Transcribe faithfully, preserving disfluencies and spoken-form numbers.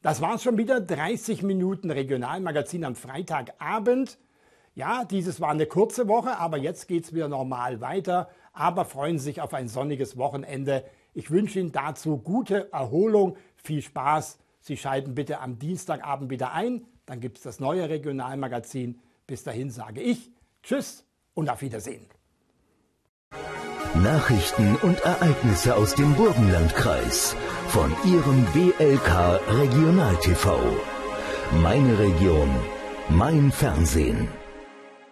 Das war's schon wieder, dreißig Minuten Regionalmagazin am Freitagabend. Ja, dieses war eine kurze Woche, aber jetzt geht's wieder normal weiter. Aber freuen Sie sich auf ein sonniges Wochenende. Ich wünsche Ihnen dazu gute Erholung, viel Spaß. Sie schalten bitte am Dienstagabend wieder ein, dann gibt's das neue Regionalmagazin. Bis dahin sage ich Tschüss und auf Wiedersehen. Nachrichten und Ereignisse aus dem Burgenlandkreis von Ihrem B L K Regional T V. Meine Region, mein Fernsehen.